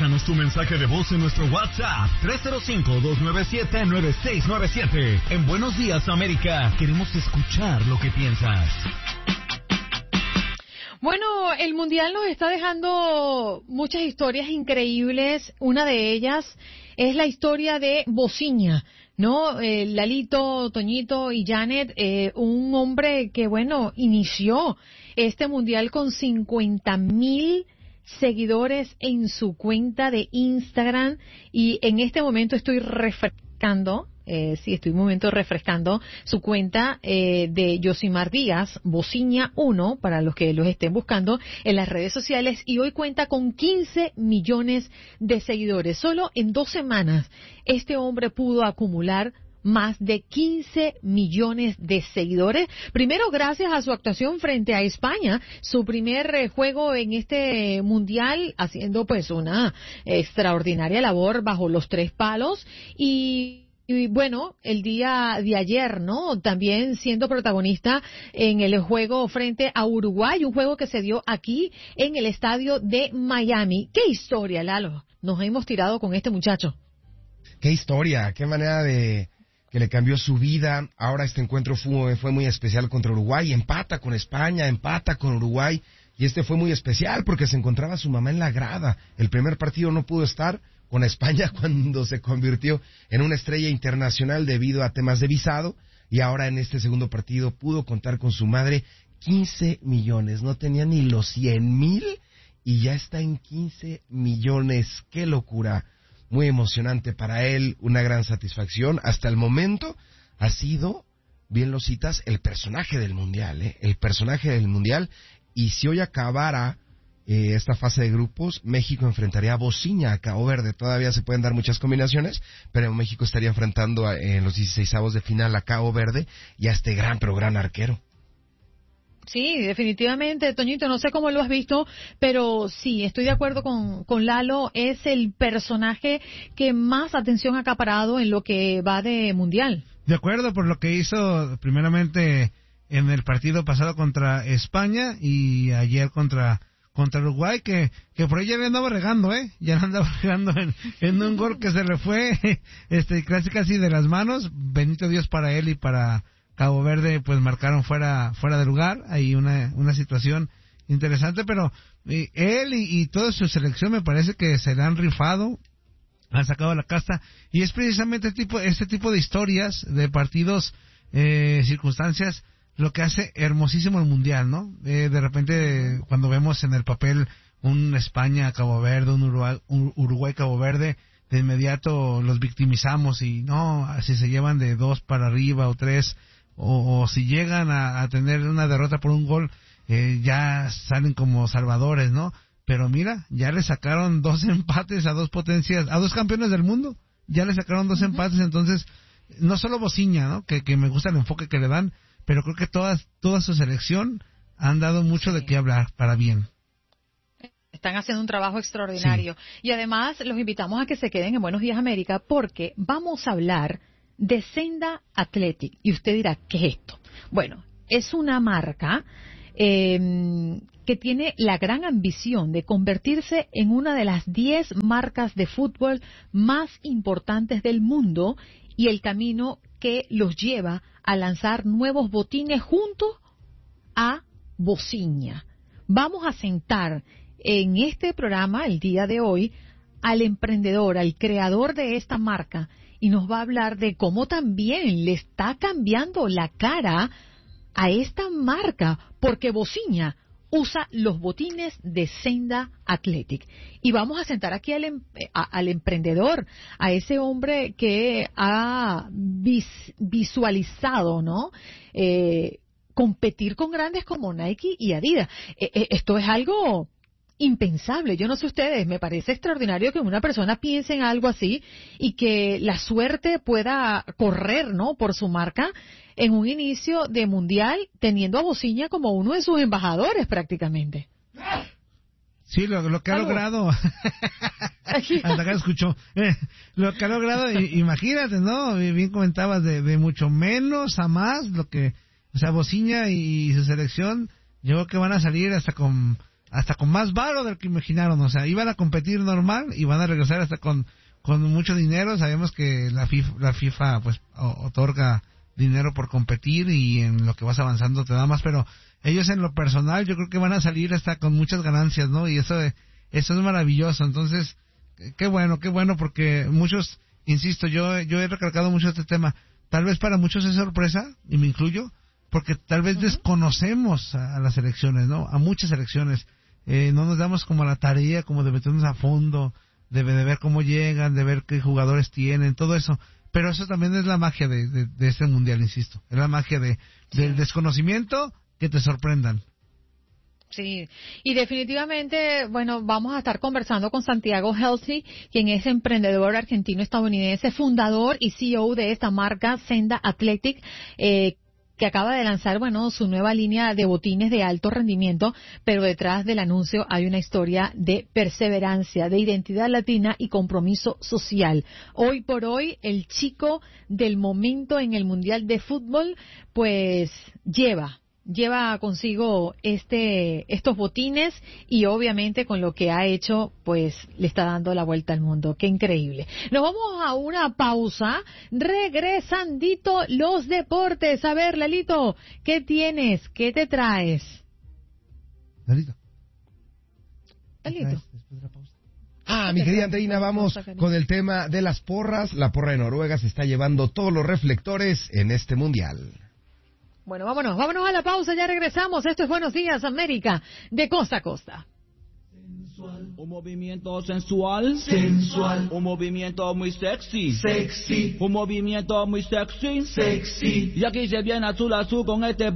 Déjanos tu mensaje de voz en nuestro WhatsApp 305-297-9697. En Buenos Días, América, queremos escuchar lo que piensas. Bueno, el Mundial nos está dejando muchas historias increíbles. Una de ellas es la historia de Bociña, ¿no? Lalito, Toñito y Janet, un hombre que, bueno, inició este Mundial con 50,000 seguidores en su cuenta de Instagram, y en este momento estoy refrescando su cuenta de Yosimar Díaz, Bociña 1, para los que los estén buscando en las redes sociales, y hoy cuenta con 15 millones de seguidores. Solo en 2 semanas este hombre pudo acumular más de 15 millones de seguidores. Primero, gracias a su actuación frente a España, su primer juego en este mundial, haciendo pues una extraordinaria labor bajo los 3 palos. Y bueno, el día de ayer, ¿no? También siendo protagonista en el juego frente a Uruguay, un juego que se dio aquí en el estadio de Miami. ¿Qué historia, Lalo, nos hemos tirado con este muchacho? Qué historia, qué manera de que le cambió su vida. Ahora este encuentro fue muy especial contra Uruguay, empata con España, empata con Uruguay, y este fue muy especial porque se encontraba su mamá en la grada. El primer partido no pudo estar con España cuando se convirtió en una estrella internacional debido a temas de visado, y ahora en este segundo partido pudo contar con su madre. 15 millones, no tenía ni los 100,000 y ya está en 15 millones, qué locura. Muy emocionante para él, una gran satisfacción. Hasta el momento ha sido, bien lo citas, el personaje del Mundial, el personaje del Mundial. Y si hoy acabara esta fase de grupos, México enfrentaría a Bociña, a Cabo Verde. Todavía se pueden dar muchas combinaciones, pero México estaría enfrentando en los 16avos de final a Cabo Verde y a este gran arquero. Sí, definitivamente, Toñito, no sé cómo lo has visto, pero sí, estoy de acuerdo con Lalo, es el personaje que más atención ha acaparado en lo que va de Mundial. De acuerdo, por lo que hizo primeramente en el partido pasado contra España y ayer contra Uruguay, que por ahí ya le andaba regando, ya le andaba regando en un gol que se le fue casi de las manos. Bendito Dios para él y para Cabo Verde, pues marcaron fuera de lugar. Hay una situación interesante, pero él y toda su selección me parece que se le han rifado, han sacado la casta, y es precisamente este tipo de historias, de partidos, circunstancias, lo que hace hermosísimo el Mundial, ¿no? De repente, cuando vemos en el papel un España-Cabo Verde, un Uruguay-Cabo Verde, de inmediato los victimizamos y no, si se llevan de 2 para arriba o 3, o si llegan a tener una derrota por un gol, ya salen como salvadores, ¿no? Pero mira, ya le sacaron 2 empates a 2 potencias, a 2 campeones del mundo, ya le sacaron 2 empates. Entonces, no solo Bociña, ¿no? Que me gusta el enfoque que le dan, pero creo que toda su selección han dado mucho de qué hablar, para bien. Están haciendo un trabajo extraordinario. Sí. Y además los invitamos a que se queden en Buenos Días América, porque vamos a hablar de Senda Athletic. Y usted dirá, ¿qué es esto? Bueno, es una marca que tiene la gran ambición de convertirse en una de las 10 marcas de fútbol más importantes del mundo, y el camino que los lleva a lanzar nuevos botines junto a Bociña. Vamos a sentar en este programa el día de hoy al emprendedor, al creador de esta marca, y nos va a hablar de cómo también le está cambiando la cara a esta marca, porque Bociña usa los botines de Senda Athletic. Y vamos a sentar aquí al emprendedor, a ese hombre que ha visualizado, ¿no? Competir con grandes como Nike y Adidas. Esto es algo impensable. Yo no sé ustedes, me parece extraordinario que una persona piense en algo así y que la suerte pueda correr, ¿no?, por su marca en un inicio de mundial, teniendo a Bociña como uno de sus embajadores prácticamente. Sí, lo que ha logrado. Hasta acá escuchó. Lo que ha logrado, imagínate, ¿no? Bien comentabas de mucho menos a más, lo que, o sea, Bociña y su selección, yo creo que van a salir hasta con hasta con más varo del que imaginaron. O sea, iban a competir normal y van a regresar hasta con mucho dinero. Sabemos que la FIFA pues otorga dinero por competir y en lo que vas avanzando te da más, pero ellos en lo personal yo creo que van a salir hasta con muchas ganancias, ¿no? Y eso es maravilloso. Entonces, qué bueno, porque muchos, insisto, yo he recalcado mucho este tema. Tal vez para muchos es sorpresa, y me incluyo, porque tal vez desconocemos a las selecciones, ¿no? A muchas selecciones. No nos damos como la tarea, como de meternos a fondo, de ver cómo llegan, de ver qué jugadores tienen, todo eso. Pero eso también es la magia de este mundial, insisto. Es la magia del desconocimiento, que te sorprendan. Sí, y definitivamente, bueno, vamos a estar conversando con Santiago Helsi, quien es emprendedor argentino-estadounidense, fundador y CEO de esta marca Senda Athletic, que acaba de lanzar, bueno, su nueva línea de botines de alto rendimiento, pero detrás del anuncio hay una historia de perseverancia, de identidad latina y compromiso social. Hoy por hoy, el chico del momento en el Mundial de Fútbol, pues lleva consigo estos botines y obviamente con lo que ha hecho, pues le está dando la vuelta al mundo. Qué increíble. Nos vamos a una pausa. Regresandito los deportes. A ver, Lalito, ¿qué tienes? ¿Qué te traes? Lalito. Mi querida Andreina, vamos con el tema de las porras. La porra de Noruega se está llevando todos los reflectores en este mundial. Bueno, vámonos a la pausa, ya regresamos. Esto es Buenos Días América, de costa a costa. Sensual, un movimiento sensual, un movimiento muy sexy, un movimiento muy sexy, y aquí se viene azul con este